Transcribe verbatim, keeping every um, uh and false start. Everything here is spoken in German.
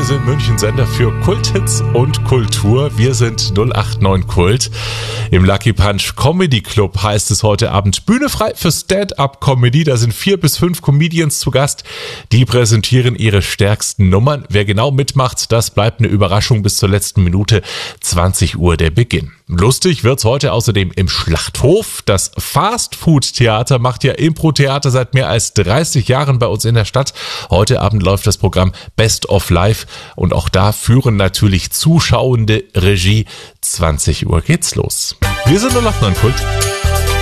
sind München-Sender für Kulthits und Kultur. Wir sind null acht neun Kult. Im Lucky Punch Comedy Club heißt es heute Abend Bühne frei für Stand-Up-Comedy. Da sind vier bis fünf Comedians zu Gast. Die präsentieren ihre stärksten Nummern. Wer genau mitmacht, das bleibt eine Überraschung bis zur letzten Minute. zwanzig Uhr der Beginn. Lustig wird's heute außerdem im Schlachthof. Das Fast-Food-Theater macht ja Impro-Theater seit mehr als dreißig Jahren bei uns in der Stadt. Heute Abend läuft das Programm Best of Life und auch da führen natürlich Zuschauende Regie. zwanzig Uhr geht's los. Wir sind null acht neun Kult.